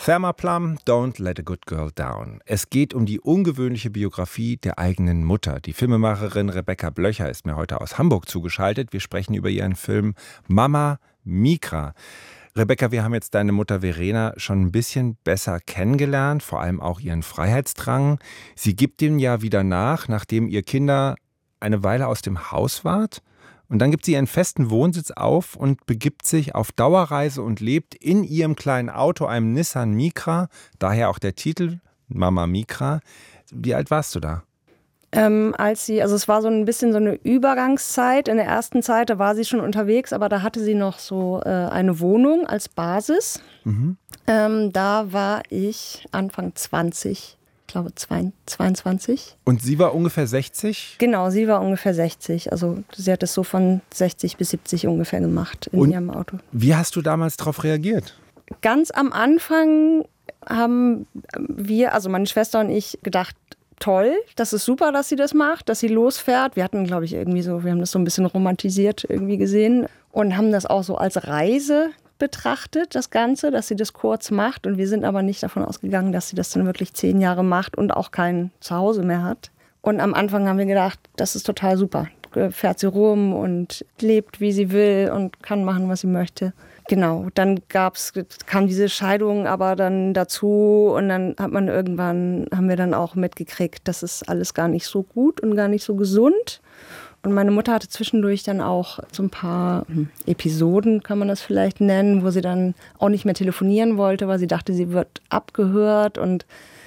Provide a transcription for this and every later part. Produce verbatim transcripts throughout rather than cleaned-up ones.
Thelma Plum, Don't Let a Good Girl Down. Es geht um die ungewöhnliche Biografie der eigenen Mutter. Die Filmemacherin Rebecca Blöcher ist mir heute aus Hamburg zugeschaltet. Wir sprechen über ihren Film Mama Micra. Rebecca, wir haben jetzt deine Mutter Verena schon ein bisschen besser kennengelernt, vor allem auch ihren Freiheitsdrang. Sie gibt ihm ja wieder nach, nachdem ihr Kinder eine Weile aus dem Haus wart. Und dann gibt sie ihren festen Wohnsitz auf und begibt sich auf Dauerreise und lebt in ihrem kleinen Auto, einem Nissan Micra, daher auch der Titel Mama Micra. Wie alt warst du da? Ähm, als sie, also es war so ein bisschen so eine Übergangszeit. In der ersten Zeit, da war sie schon unterwegs, aber da hatte sie noch so äh, eine Wohnung als Basis. Mhm. Ähm, da war ich Anfang zwanzig. Ich glaube zweiundzwanzig. Und sie war ungefähr sechzig? Genau, sie war ungefähr sechzig. Also sie hat es so von sechzig bis siebzig ungefähr gemacht in Und ihrem Auto. Wie hast du damals darauf reagiert? Ganz am Anfang haben wir, also meine Schwester und ich, gedacht, toll, das ist super, dass sie das macht, dass sie losfährt. Wir hatten, glaube ich, irgendwie so, wir haben das so ein bisschen romantisiert irgendwie gesehen und haben das auch so als Reise betrachtet, das Ganze, dass sie das kurz macht. Und wir sind aber nicht davon ausgegangen, dass sie das dann wirklich zehn Jahre macht und auch kein Zuhause mehr hat. Und am Anfang haben wir gedacht, das ist total super. Fährt sie rum und lebt, wie sie will und kann machen, was sie möchte. Genau, dann gab's, kam diese Scheidung aber dann dazu und dann hat man irgendwann, haben wir dann auch mitgekriegt, das ist alles gar nicht so gut und gar nicht so gesund. Und meine Mutter hatte zwischendurch dann auch so ein paar Episoden, kann man das vielleicht nennen, wo sie dann auch nicht mehr telefonieren wollte, weil sie dachte, sie wird abgehört. Und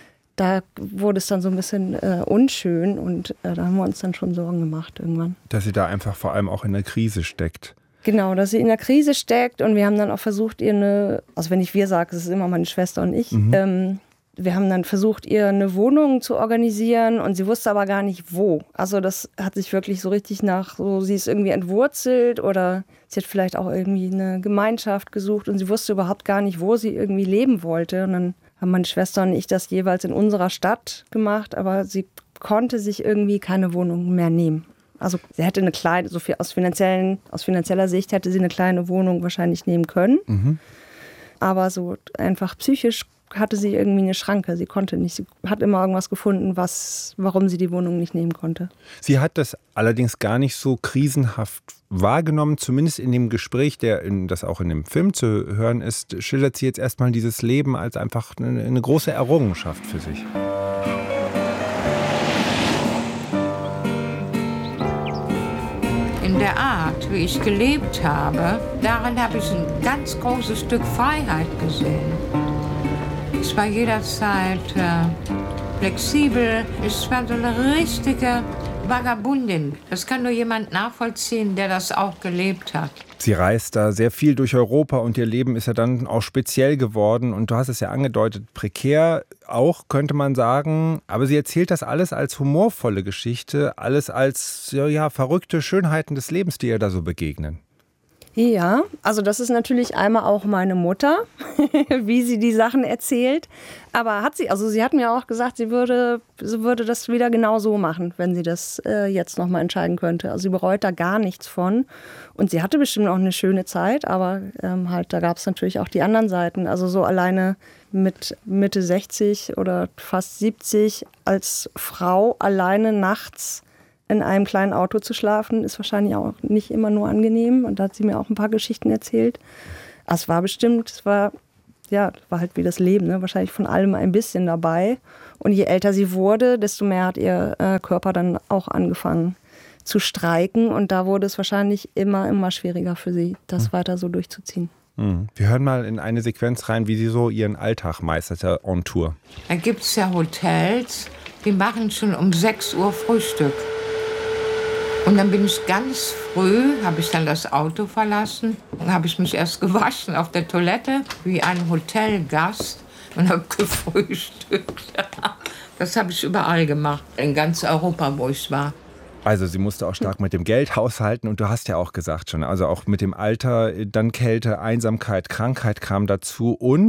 da wurde es dann so ein bisschen äh, unschön. Und äh, da haben wir uns dann schon Sorgen gemacht irgendwann. Dass sie da einfach vor allem auch in der Krise steckt. Genau, dass sie in der Krise steckt. Und wir haben dann auch versucht, ihr eine, also wenn ich wir sage, es ist immer meine Schwester und ich, mhm. ähm, wir haben dann versucht, ihr eine Wohnung zu organisieren und sie wusste aber gar nicht, wo. Also das hat sich wirklich so richtig nach, so sie ist irgendwie entwurzelt oder sie hat vielleicht auch irgendwie eine Gemeinschaft gesucht und sie wusste überhaupt gar nicht, wo sie irgendwie leben wollte. Und dann haben meine Schwester und ich das jeweils in unserer Stadt gemacht, aber sie konnte sich irgendwie keine Wohnung mehr nehmen. Also sie hätte eine kleine, so viel aus, finanziellen, aus finanzieller Sicht hätte sie eine kleine Wohnung wahrscheinlich nehmen können. Mhm. Aber so einfach psychisch hatte sie irgendwie eine Schranke. Sie konnte nicht. Sie hat immer irgendwas gefunden, was, warum sie die Wohnung nicht nehmen konnte. Sie hat das allerdings gar nicht so krisenhaft wahrgenommen. Zumindest in dem Gespräch, der in, das auch in dem Film zu hören ist, schildert sie jetzt erstmal dieses Leben als einfach eine, eine große Errungenschaft für sich. In der Art, wie ich gelebt habe, darin habe ich ein ganz großes Stück Freiheit gesehen. Ich war jederzeit äh, flexibel. Ich war so eine richtige Vagabundin. Das kann nur jemand nachvollziehen, der das auch gelebt hat. Sie reist da sehr viel durch Europa und ihr Leben ist ja dann auch speziell geworden. Und du hast es ja angedeutet, prekär auch, könnte man sagen. Aber sie erzählt das alles als humorvolle Geschichte, alles als ja, ja, verrückte Schönheiten des Lebens, die ihr da so begegnen. Ja, also das ist natürlich einmal auch meine Mutter, wie sie die Sachen erzählt. Aber hat sie, also sie hat mir auch gesagt, sie würde, sie würde das wieder genau so machen, wenn sie das äh, jetzt nochmal entscheiden könnte. Also sie bereut da gar nichts von. Und sie hatte bestimmt auch eine schöne Zeit, aber ähm, halt, da gab es natürlich auch die anderen Seiten. Also so alleine mit Mitte sechzig oder fast siebzig als Frau alleine nachts in einem kleinen Auto zu schlafen, ist wahrscheinlich auch nicht immer nur angenehm. Und da hat sie mir auch ein paar Geschichten erzählt. Es war bestimmt, es war, ja, war halt wie das Leben, ne? Wahrscheinlich von allem ein bisschen dabei. Und je älter sie wurde, desto mehr hat ihr äh, Körper dann auch angefangen zu streiken. Und da wurde es wahrscheinlich immer, immer schwieriger für sie, das hm. weiter so durchzuziehen. Hm. Wir hören mal in eine Sequenz rein, wie sie so ihren Alltag meisterte on Tour. Da gibt es ja Hotels, die machen schon um sechs Uhr Frühstück. Und dann bin ich ganz früh, habe ich dann das Auto verlassen, dann habe ich mich erst gewaschen auf der Toilette wie ein Hotelgast und habe gefrühstückt. Das habe ich überall gemacht, in ganz Europa, wo ich war. Also sie musste auch stark mit dem Geld haushalten und du hast ja auch gesagt schon, also auch mit dem Alter, dann Kälte, Einsamkeit, Krankheit kam dazu und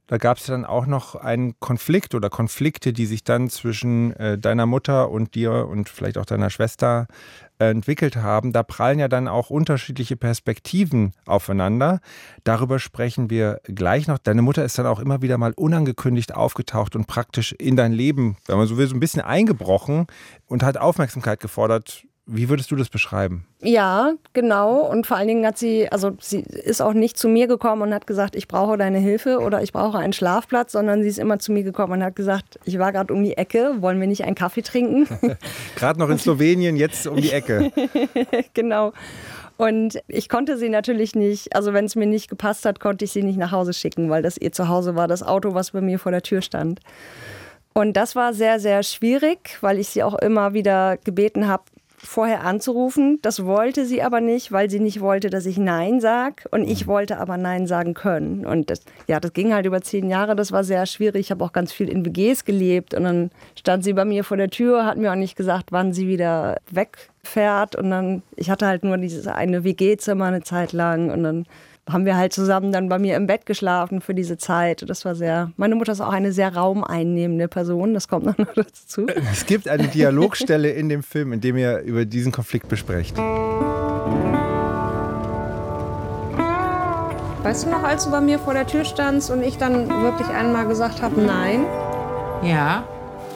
Da gab es dann auch noch einen Konflikt oder Konflikte, die sich dann zwischen äh, deiner Mutter und dir und vielleicht auch deiner Schwester äh, entwickelt haben. Da prallen ja dann auch unterschiedliche Perspektiven aufeinander. Darüber sprechen wir gleich noch. Deine Mutter ist dann auch immer wieder mal unangekündigt aufgetaucht und praktisch in dein Leben, wenn man so will, so ein bisschen eingebrochen und hat Aufmerksamkeit gefordert. Wie würdest du das beschreiben? Ja, genau. Und vor allen Dingen hat sie, also sie ist auch nicht zu mir gekommen und hat gesagt, ich brauche deine Hilfe oder ich brauche einen Schlafplatz, sondern sie ist immer zu mir gekommen und hat gesagt, ich war gerade um die Ecke, wollen wir nicht einen Kaffee trinken? Gerade noch in Slowenien, jetzt um die Ecke. Genau. Und ich konnte sie natürlich nicht, also wenn es mir nicht gepasst hat, konnte ich sie nicht nach Hause schicken, weil das ihr Zuhause war, das Auto, was bei mir vor der Tür stand. Und das war sehr, sehr schwierig, weil ich sie auch immer wieder gebeten habe, vorher anzurufen. Das wollte sie aber nicht, weil sie nicht wollte, dass ich Nein sage. Und ich wollte aber Nein sagen können. Und das, ja, das ging halt über zehn Jahre. Das war sehr schwierig. Ich habe auch ganz viel in W Gs gelebt. Und dann stand sie bei mir vor der Tür, hat mir auch nicht gesagt, wann sie wieder wegfährt. Und dann, ich hatte halt nur dieses eine W G-Zimmer eine Zeit lang. Und dann haben wir halt zusammen dann bei mir im Bett geschlafen für diese Zeit. Das war sehr, meine Mutter ist auch eine sehr raumeinnehmende Person, das kommt noch dazu. Es gibt eine Dialogstelle in dem Film, in dem ihr über diesen Konflikt besprecht. Weißt du noch, als du bei mir vor der Tür standst und ich dann wirklich einmal gesagt habe, nein? Ja.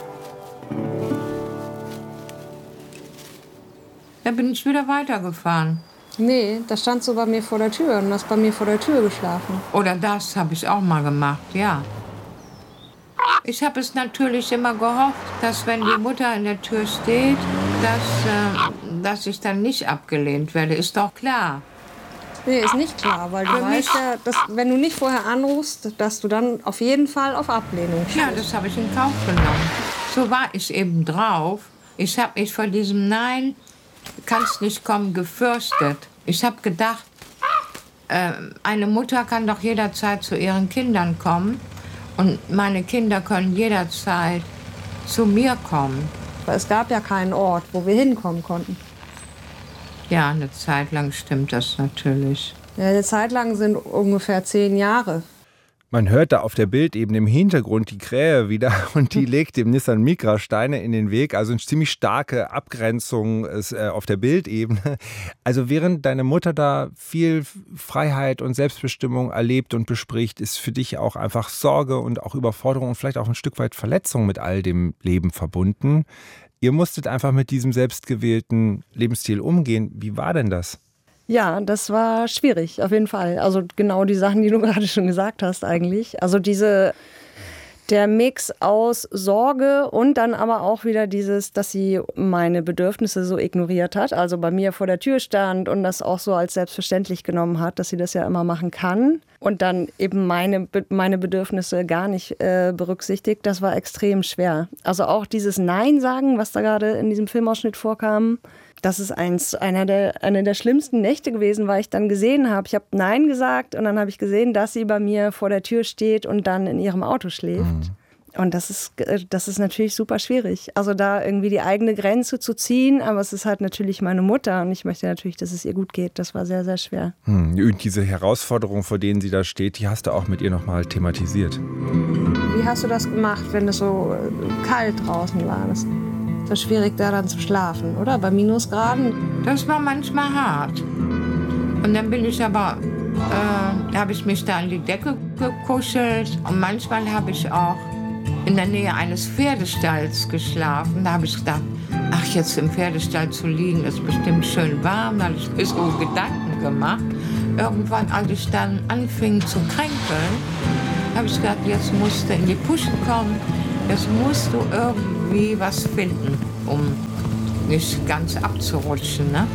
Da bin ich wieder weitergefahren. Nee, da standst du bei mir vor der Tür und hast bei mir vor der Tür geschlafen. Oder das habe ich auch mal gemacht, ja. Ich habe es natürlich immer gehofft, dass wenn die Mutter in der Tür steht, dass, äh, dass ich dann nicht abgelehnt werde. Ist doch klar. Nee, ist nicht klar, weil du Für weißt ja, dass, wenn du nicht vorher anrufst, dass du dann auf jeden Fall auf Ablehnung stehst. Ja, das habe ich in Kauf genommen. So war ich eben drauf. Ich habe mich vor diesem Nein, kannst nicht kommen, gefürchtet. Ich habe gedacht, äh, eine Mutter kann doch jederzeit zu ihren Kindern kommen und meine Kinder können jederzeit zu mir kommen. Weil es gab ja keinen Ort, wo wir hinkommen konnten. Ja, eine Zeit lang stimmt das natürlich. Ja, eine Zeit lang sind ungefähr zehn Jahre. Man hört da auf der Bildebene im Hintergrund die Krähe wieder und die legt dem Nissan Micra Steine in den Weg. Also eine ziemlich starke Abgrenzung ist, äh, auf der Bildebene. Also während deine Mutter da viel Freiheit und Selbstbestimmung erlebt und bespricht, ist für dich auch einfach Sorge und auch Überforderung und vielleicht auch ein Stück weit Verletzung mit all dem Leben verbunden. Ihr musstet einfach mit diesem selbstgewählten Lebensstil umgehen. Wie war denn das? Ja, das war schwierig, auf jeden Fall. Also genau die Sachen, die du gerade schon gesagt hast eigentlich. Also diese, der Mix aus Sorge und dann aber auch wieder dieses, dass sie meine Bedürfnisse so ignoriert hat. Also bei mir vor der Tür stand und das auch so als selbstverständlich genommen hat, dass sie das ja immer machen kann. Und dann eben meine, meine Bedürfnisse gar nicht äh, berücksichtigt. Das war extrem schwer. Also auch dieses Nein sagen, was da gerade in diesem Filmausschnitt vorkam. Das ist eins, einer der, eine der schlimmsten Nächte gewesen, weil ich dann gesehen habe, ich habe Nein gesagt und dann habe ich gesehen, dass sie bei mir vor der Tür steht und dann in ihrem Auto schläft. Mhm. Und das ist, das ist natürlich super schwierig. Also da irgendwie die eigene Grenze zu ziehen, aber es ist halt natürlich meine Mutter und ich möchte natürlich, dass es ihr gut geht. Das war sehr, sehr schwer. Hm. Und diese Herausforderung, vor denen sie da steht, die hast du auch mit ihr nochmal thematisiert. Wie hast du das gemacht, wenn es so kalt draußen war? Das Das ist schwierig, da dann zu schlafen, oder? Bei Minusgraden? Das war manchmal hart. Und dann bin ich aber, äh, habe ich mich da an die Decke gekuschelt. Und manchmal habe ich auch in der Nähe eines Pferdestalls geschlafen. Da habe ich gedacht, ach, jetzt im Pferdestall zu liegen, ist bestimmt schön warm. Da habe ich mir so Gedanken gemacht. Irgendwann, als ich dann anfing zu kränkeln, habe ich gedacht, jetzt musst du in die Puschen kommen. Jetzt musst du irgendwie was finden, um nicht ganz abzurutschen, ne?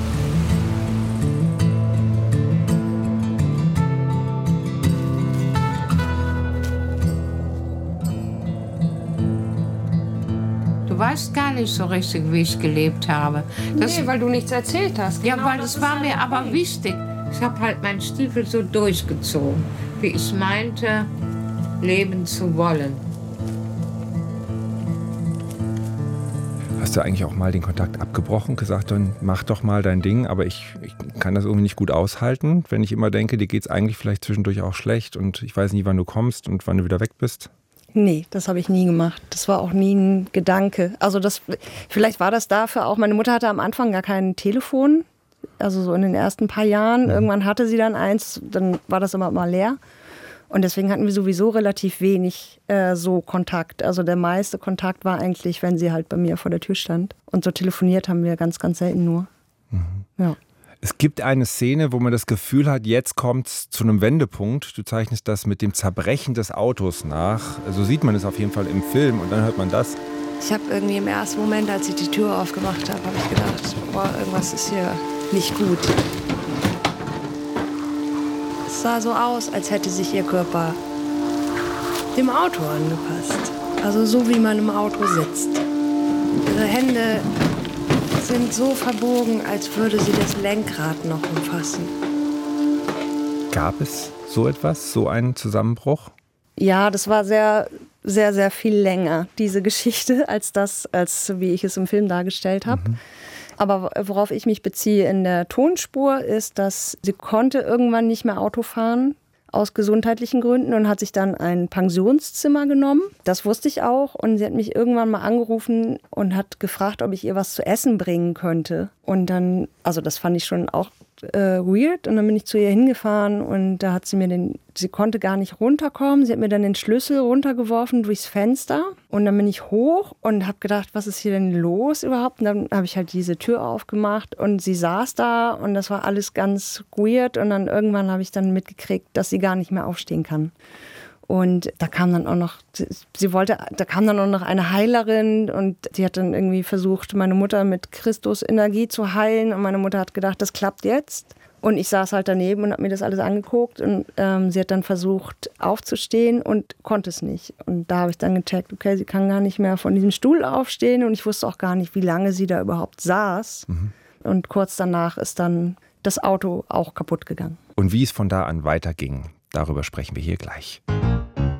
Du weißt gar nicht so richtig, wie ich gelebt habe. Das, nee, weil du nichts erzählt hast. Ja, genau, weil das, das war mir aber Punkt. wichtig. Ich habe halt meinen Stiefel so durchgezogen, wie ich meinte, leben zu wollen. Hast du eigentlich auch mal den Kontakt abgebrochen, gesagt, dann mach doch mal dein Ding, aber ich, ich kann das irgendwie nicht gut aushalten, wenn ich immer denke, dir geht es eigentlich vielleicht zwischendurch auch schlecht und ich weiß nie, wann du kommst und wann du wieder weg bist? Nee, das habe ich nie gemacht. Das war auch nie ein Gedanke. Also das, vielleicht war das dafür auch, meine Mutter hatte am Anfang gar kein Telefon, also so in den ersten paar Jahren. Mhm. Irgendwann hatte sie dann eins, dann war das immer mal leer. Und deswegen hatten wir sowieso relativ wenig äh, so Kontakt. Also der meiste Kontakt war eigentlich, wenn sie halt bei mir vor der Tür stand. Und so telefoniert haben wir ganz, ganz selten nur. Mhm. Ja. Es gibt eine Szene, wo man das Gefühl hat, jetzt kommt es zu einem Wendepunkt. Du zeichnest das mit dem Zerbrechen des Autos nach. So sieht man es auf jeden Fall im Film und dann hört man das. Ich habe irgendwie im ersten Moment, als ich die Tür aufgemacht habe, habe ich gedacht, boah, irgendwas ist hier nicht gut. Es sah so aus, als hätte sich ihr Körper dem Auto angepasst. Also so, wie man im Auto sitzt. Ihre Hände sind so verbogen, als würde sie das Lenkrad noch umfassen. Gab es so etwas, so einen Zusammenbruch? Ja, das war sehr, sehr, sehr viel länger, diese Geschichte, als das, als wie ich es im Film dargestellt habe. Mhm. Aber worauf ich mich beziehe in der Tonspur ist, dass sie konnte irgendwann nicht mehr Auto fahren, aus gesundheitlichen Gründen, und hat sich dann ein Pensionszimmer genommen. Das wusste ich auch. Und sie hat mich irgendwann mal angerufen und hat gefragt, ob ich ihr was zu essen bringen könnte. Und dann, also das fand ich schon auch äh, weird. Und dann bin ich zu ihr hingefahren und da hat sie mir den, sie konnte gar nicht runterkommen. Sie hat mir dann den Schlüssel runtergeworfen durchs Fenster. Und dann bin ich hoch und habe gedacht, was ist hier denn los überhaupt? Und dann habe ich halt diese Tür aufgemacht und sie saß da und das war alles ganz weird. Und dann irgendwann habe ich dann mitgekriegt, dass sie gar nicht mehr aufstehen kann. Und da kam dann auch noch, sie wollte, da kam dann auch noch eine Heilerin und die hat dann irgendwie versucht, meine Mutter mit Christus Energie zu heilen. Und meine Mutter hat gedacht, das klappt jetzt. Und ich saß halt daneben und habe mir das alles angeguckt. Und ähm, sie hat dann versucht aufzustehen und konnte es nicht. Und da habe ich dann gecheckt, okay, sie kann gar nicht mehr von diesem Stuhl aufstehen. Und ich wusste auch gar nicht, wie lange sie da überhaupt saß. Mhm. Und kurz danach ist dann das Auto auch kaputt gegangen. Und wie es von da an weiterging, darüber sprechen wir hier gleich.